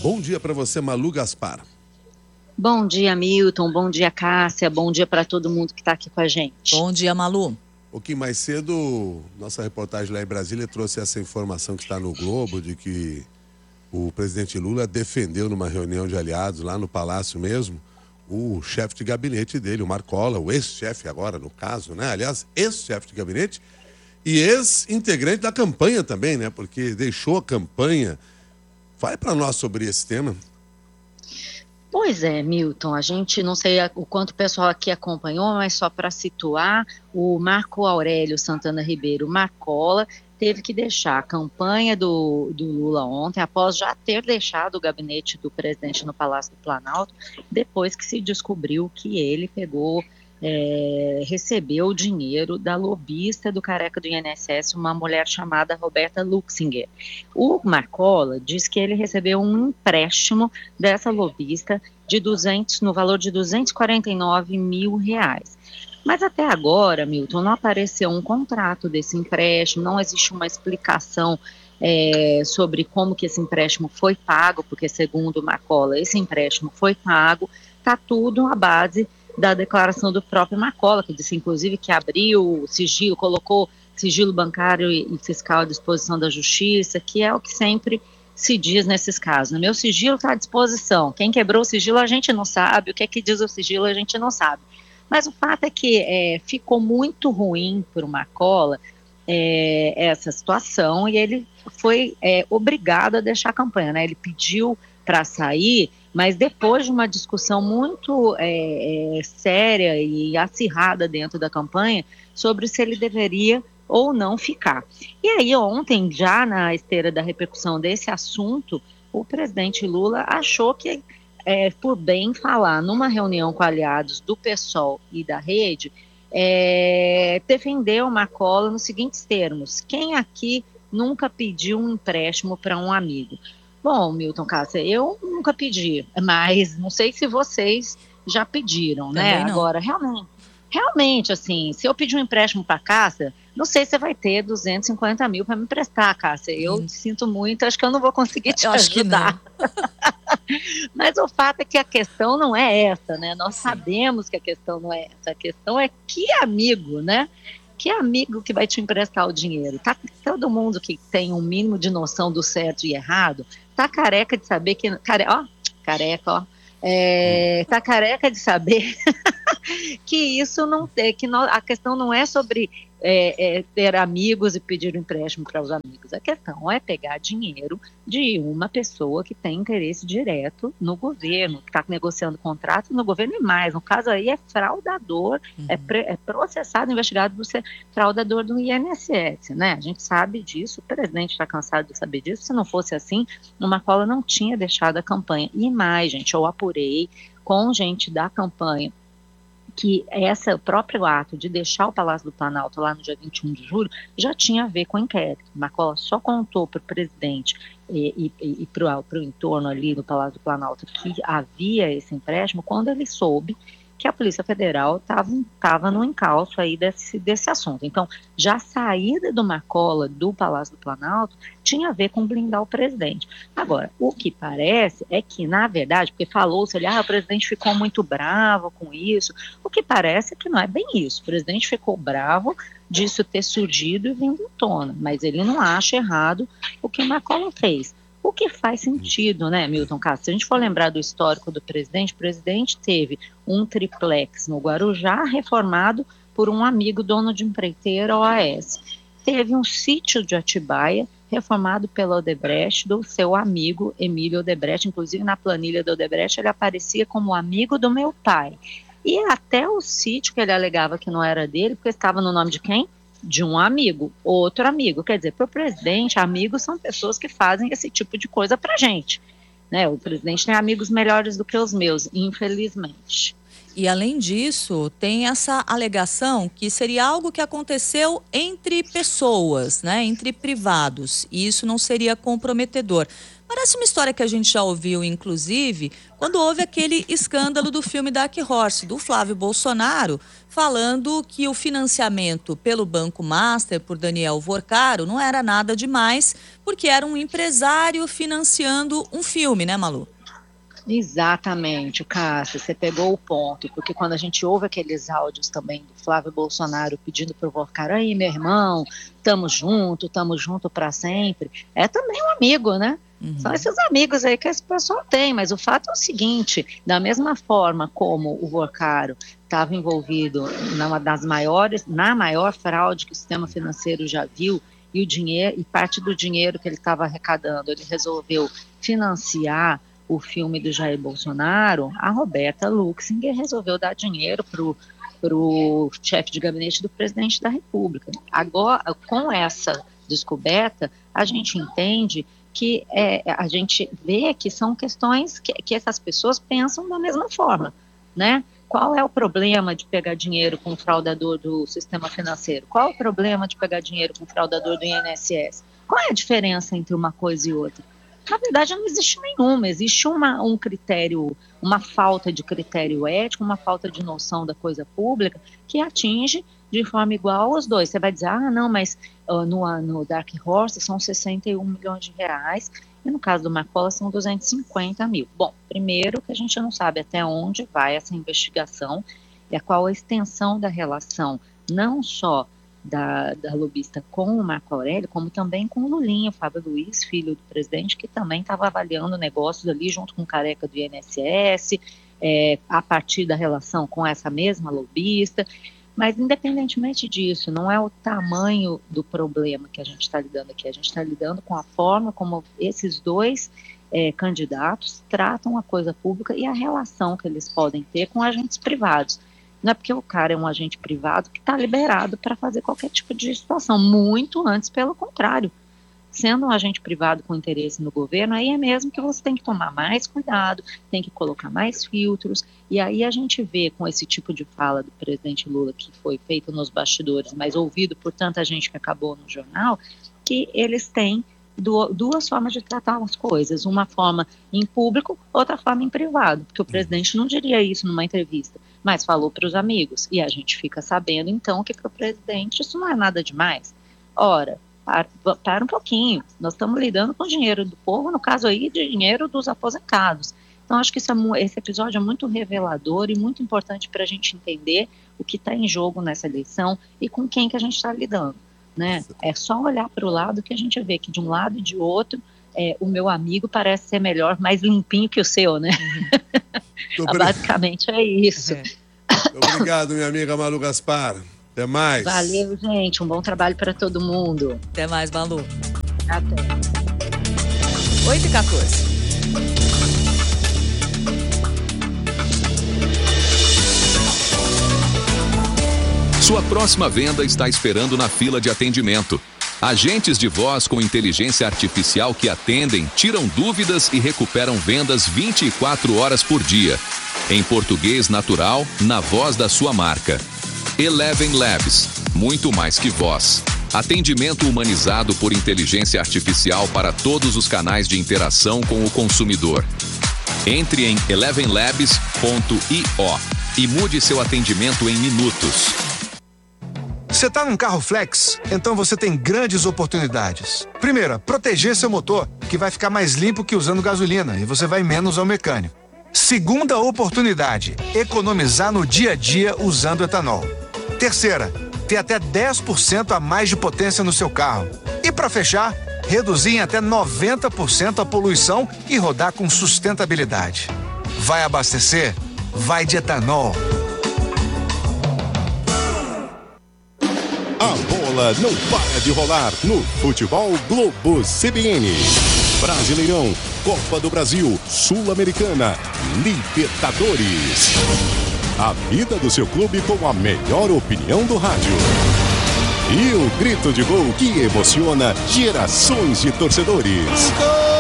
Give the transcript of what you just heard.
Bom dia para você, Malu Gaspar. Bom dia, Milton. Bom dia, Cássia. Bom dia para todo mundo que está aqui com a gente. Bom dia, Malu. Um pouquinho mais cedo, nossa reportagem lá em Brasília trouxe essa informação que está no Globo, de que o presidente Lula defendeu numa reunião de aliados lá no Palácio mesmo, o chefe de gabinete dele, o Marcola, o ex-chefe agora no caso, né? Aliás, ex-chefe de gabinete e ex-integrante da campanha também, né? Porque deixou a campanha. Fale para nós sobre esse tema. Pois é, Milton, a gente não sei o quanto o pessoal aqui acompanhou, mas só para situar, o Marco Aurélio Santana Ribeiro Marcola teve que deixar a campanha do Lula ontem, após já ter deixado o gabinete do presidente no Palácio do Planalto, depois que se descobriu que ele recebeu o dinheiro da lobista do careca do INSS, uma mulher chamada Roberta Luxinger. O Marcola diz que ele recebeu um empréstimo dessa lobista no valor de R$249 mil. Mas até agora, Milton, não apareceu um contrato desse empréstimo, não existe uma explicação sobre como que esse empréstimo foi pago, porque segundo o Marcola, esse empréstimo foi pago, está tudo à base da declaração do próprio Marcola, que disse inclusive que abriu o sigilo, colocou sigilo bancário e fiscal à disposição da justiça, que é o que sempre se diz nesses casos. O meu sigilo está à disposição, quem quebrou o sigilo a gente não sabe, o que é que diz o sigilo a gente não sabe. Mas o fato é que ficou muito ruim para o Marcola essa situação e ele foi obrigado a deixar a campanha, né? Ele pediu para sair, mas depois de uma discussão muito séria e acirrada dentro da campanha sobre se ele deveria ou não ficar. E aí ontem, já na esteira da repercussão desse assunto, o presidente Lula achou que por bem falar numa reunião com aliados do PSOL e da Rede, defendeu o Marcola nos seguintes termos: quem aqui nunca pediu um empréstimo para um amigo? Bom, Milton, Cássia, eu nunca pedi, mas não sei se vocês já pediram, né? Agora, realmente, assim, se eu pedir um empréstimo para a Cássia, não sei se você vai ter 250 mil para me emprestar, Cássia. Eu sinto muito, acho que eu não vou conseguir te ajudar. Mas o fato é que a questão não é essa, né? Nós sabemos que a questão não é essa. A questão é que amigo, né? Que amigo que vai te emprestar o dinheiro? Tá, todo mundo que tem um mínimo de noção do certo e errado tá careca de saber que... tá careca de saber que isso não tem, a questão não é sobre ter amigos e pedir um empréstimo para os amigos. A questão é pegar dinheiro de uma pessoa que tem interesse direto no governo, que está negociando contrato no governo e mais. No caso aí é fraudador, é processado, investigado por ser fraudador do INSS, né? A gente sabe disso, o presidente está cansado de saber disso. Se não fosse assim, o Marcola não tinha deixado a campanha. E mais, gente, eu apurei com gente da campanha que o próprio ato de deixar o Palácio do Planalto lá no dia 21 de julho já tinha a ver com o inquérito. Marcola só contou para o presidente e para o entorno ali do Palácio do Planalto que havia esse empréstimo quando ele soube que a Polícia Federal estava no encalço aí desse assunto. Então, já a saída do Marcola do Palácio do Planalto tinha a ver com blindar o presidente. Agora, o que parece é que, na verdade, porque falou-se ali, o presidente ficou muito bravo com isso, o que parece é que não é bem isso. O presidente ficou bravo disso ter surgido e vindo à tona, mas ele não acha errado o que o Marcola fez. O que faz sentido, né, Milton Castro? Se a gente for lembrar do histórico do presidente, o presidente teve um triplex no Guarujá reformado por um amigo dono de empreiteira OAS. Teve um sítio de Atibaia reformado pela Odebrecht, do seu amigo Emílio Odebrecht. Inclusive na planilha da Odebrecht ele aparecia como amigo do meu pai. E até o sítio que ele alegava que não era dele, porque estava no nome de quem? De um amigo, outro amigo. Quer dizer, para o presidente, amigos são pessoas que fazem esse tipo de coisa para a gente, né? O presidente tem amigos melhores do que os meus, infelizmente. E além disso, tem essa alegação que seria algo que aconteceu entre pessoas, né? Entre privados. E isso não seria comprometedor. Parece uma história que a gente já ouviu, inclusive, quando houve aquele escândalo do filme Dark Horse, do Flávio Bolsonaro, falando que o financiamento pelo Banco Master, por Daniel Vorcaro, não era nada demais, porque era um empresário financiando um filme, né, Malu? Exatamente, Cássia, você pegou o ponto, porque quando a gente ouve aqueles áudios também do Flávio Bolsonaro pedindo pro Vorcaro, aí, meu irmão, tamo junto para sempre, é também um amigo, né? São esses amigos aí que esse pessoal tem, mas o fato é o seguinte, da mesma forma como o Vorcaro estava envolvido na maior fraude que o sistema financeiro já viu, e o dinheiro, e parte do dinheiro que ele estava arrecadando, ele resolveu financiar o filme do Jair Bolsonaro, a Roberta Luxinger resolveu dar dinheiro pro chefe de gabinete do presidente da República. Agora, com essa descoberta, a gente entende que a gente vê que são questões que essas pessoas pensam da mesma forma, né? Qual é o problema de pegar dinheiro com o fraudador do sistema financeiro? Qual é o problema de pegar dinheiro com o fraudador do INSS? Qual é a diferença entre uma coisa e outra? Na verdade, não existe nenhuma. Existe um critério, uma falta de critério ético, uma falta de noção da coisa pública que atinge de forma igual os dois. Você vai dizer, não, mas no Dark Horse são 61 milhões de reais e no caso do Marcola são 250 mil. Bom, primeiro que a gente não sabe até onde vai essa investigação e qual a extensão da relação, não só da lobista com o Marco Aurélio, como também com o Lulinha, o Fábio Luiz, filho do presidente, que também estava avaliando negócios ali junto com o careca do INSS, a partir da relação com essa mesma lobista. Mas, independentemente disso, não é o tamanho do problema que a gente está lidando aqui. A gente está lidando com a forma como esses dois candidatos tratam a coisa pública e a relação que eles podem ter com agentes privados. Não é porque o cara é um agente privado que está liberado para fazer qualquer tipo de situação. Muito antes, pelo contrário. Sendo um agente privado com interesse no governo, aí é mesmo que você tem que tomar mais cuidado, tem que colocar mais filtros, e aí a gente vê com esse tipo de fala do presidente Lula, que foi feito nos bastidores, mas ouvido por tanta gente que acabou no jornal, que eles têm duas formas de tratar as coisas, uma forma em público, outra forma em privado, porque o presidente não diria isso numa entrevista, mas falou para os amigos, e a gente fica sabendo então que para o presidente isso não é nada demais. Ora, para um pouquinho, nós estamos lidando com dinheiro do povo, no caso aí, dinheiro dos aposentados. Então, acho que esse episódio é muito revelador e muito importante para a gente entender o que está em jogo nessa eleição e com quem que a gente está lidando, né? É só olhar para o lado que a gente vê que de um lado e de outro, o meu amigo parece ser melhor, mais limpinho que o seu, né? Basicamente é isso. Obrigado, minha amiga Malu Gaspar. Até mais. Valeu, gente. Um bom trabalho para todo mundo. Até mais, Malu. Até. 8h14. Sua próxima venda está esperando na fila de atendimento. Agentes de voz com inteligência artificial que atendem, tiram dúvidas e recuperam vendas 24 horas por dia. Em português natural, na voz da sua marca. Eleven Labs, muito mais que voz. Atendimento humanizado por inteligência artificial para todos os canais de interação com o consumidor. Entre em elevenlabs.io e mude seu atendimento em minutos. Você está num carro flex? Então você tem grandes oportunidades. Primeira, proteger seu motor, que vai ficar mais limpo que usando gasolina e você vai menos ao mecânico. Segunda oportunidade, economizar no dia a dia usando etanol. Terceira, ter até 10% a mais de potência no seu carro. E para fechar, reduzir em até 90% a poluição e rodar com sustentabilidade. Vai abastecer? Vai de etanol. A bola não para de rolar no Futebol Globo CBN. Brasileirão, Copa do Brasil, Sul-Americana, Libertadores. A vida do seu clube com a melhor opinião do rádio. E o grito de gol que emociona gerações de torcedores.